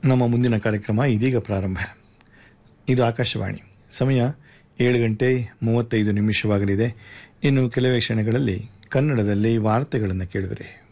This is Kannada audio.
ನಮ್ಮ ಮುಂದಿನ ಕಾರ್ಯಕ್ರಮ ಇದೀಗ ಪ್ರಾರಂಭ. ಇದು ಆಕಾಶವಾಣಿ. ಸಮಯ 7:35 ನಿಮಿಷವಾಗಲಿದೆ. ಇನ್ನು ಕೆಲವೇ ಕ್ಷಣಗಳಲ್ಲಿ ಕನ್ನಡದಲ್ಲಿ ವಾರ್ತೆಗಳನ್ನು ಕೇಳುವಿರಿ.